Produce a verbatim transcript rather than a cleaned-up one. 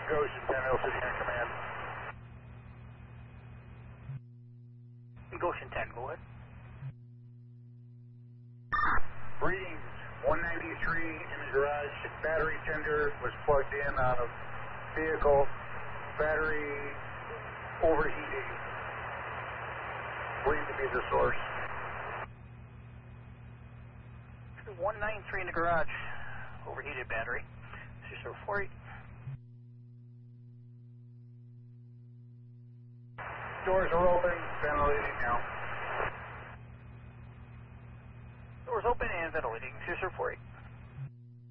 Goshen ten, Hill City in command. Goshen ten, go ahead. Readings one ninety-three in the garage. Battery tender was plugged in out of vehicle. Battery overheating. Believed to be the source. one ninety-three in the garage. Overheated battery. zero zero four eight. Doors are open, ventilating now. Doors open and ventilating. zero zero four eight.